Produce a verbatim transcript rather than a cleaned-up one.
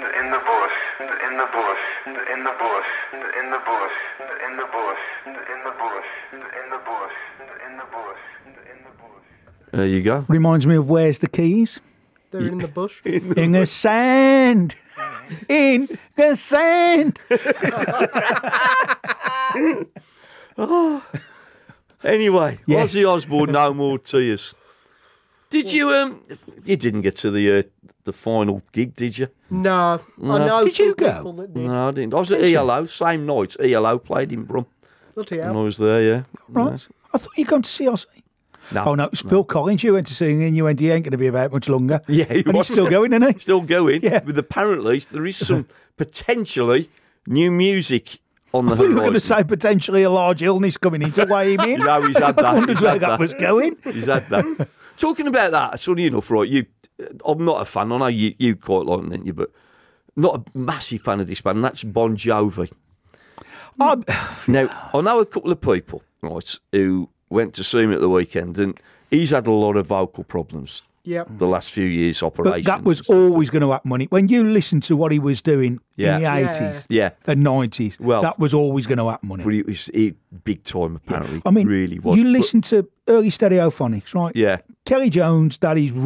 in the bush, in the bush, in the bush, in the bush, in the bush, in the bush, in the bush, in the bush, in the bush. There you go. Reminds me of Where's the Keys? They're in the bush. In the In the sand. In the sand. Anyway, Yes. Ozzy Osbourne, No More Tears. Did you um? You didn't get to the uh, the final gig, did you? No, I know. Did some you go? people that did. No, I didn't. I was at E L O same night. E L O played in Brum, Bloody and I hell. was there. Yeah, Right. Yes. I thought you'd gone to see Ozzy. No, Oh, no, it was Phil Collins you went to see, and you went, he ain't going to be about much longer. Yeah, he and was. he's still going, isn't he? Still going. Yeah. With apparently there is some potentially new music on the I thought you were going to horizon. say potentially a large illness coming in to weigh him in. No, he's had that. I wondered He's where had that that. was going. He's had that. Talking about that, funny enough, right? You, I'm not a fan. I know you, you quite like them, didn't you? But not a massive fan of this band. And that's Bon Jovi. I'm- Now, I know a couple of people, right, who went to see him at the weekend, and he's had a lot of vocal problems Yep. the last few years, but operations. that was and stuff. always going to happen. When, it, when you listen to what he was doing Yeah. in the Yeah. eighties Yeah, and nineties, Well- that was always going to happen. Wasn't but it? it was he, big time, apparently. I mean, really was. you But- listen to early Stereophonics, right? Yeah. Kelly Jones, that is